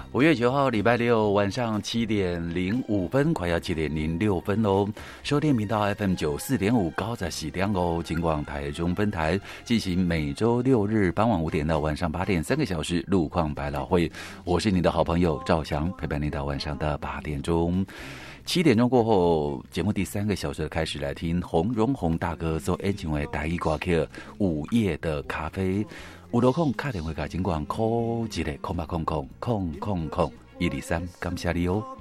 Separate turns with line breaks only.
5月9号礼拜六晚上7:05，快要7:06喽。收听频道 FM94.5高在喜点哦，金广台中分台进行每周6日傍晚5点到晚上8点3个小时路况百老汇。我是你的好朋友赵翔，陪伴你到晚上的8点钟。7点钟过后，节目第3个小时开始来听洪荣宏大哥所演唱的台语歌曲《午夜的咖啡》。有落空打电话给金管call1个08000000，123，感谢你哦。